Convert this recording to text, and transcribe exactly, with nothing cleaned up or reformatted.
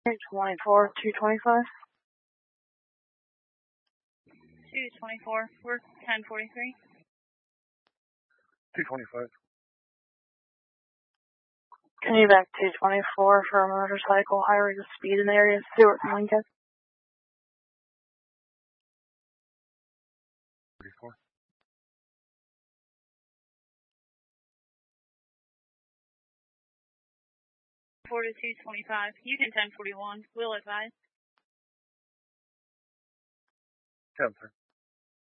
twenty-four, two twenty-five. two twenty-four, we're ten forty-three. two twenty-five. Can you back two twenty-four for a motorcycle, high rate of speed in the area, Stewart from Lincoln? thirty-four. four to two twenty-five, you can ten forty-one, we'll advise. ten, sir.